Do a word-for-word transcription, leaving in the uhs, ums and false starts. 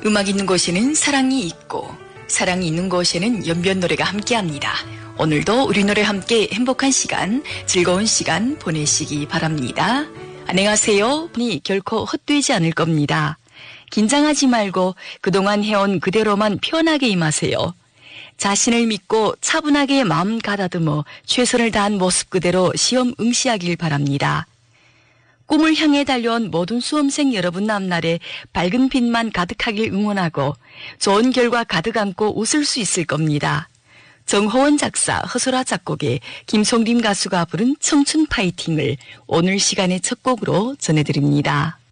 음악 있는 곳에는 사랑이 있고 사랑이 있는 곳에는 연변 노래가 함께합니다. 오늘도 우리 노래 함께 행복한 시간, 즐거운 시간 보내시기 바랍니다. 안녕하세요. 이 결코 헛되지 않을 겁니다. 긴장하지 말고 그동안 해온 그대로만 편하게 임하세요. 자신을 믿고 차분하게 마음 가다듬어 최선을 다한 모습 그대로 시험 응시하길 바랍니다. 꿈을 향해 달려온 모든 수험생 여러분 앞날에 밝은 빛만 가득하길 응원하고 좋은 결과 가득 안고 웃을 수 있을 겁니다. 정호원 작사, 허소라 작곡의 김송림 가수가 부른 청춘 파이팅을 오늘 시간의 첫 곡으로 전해드립니다.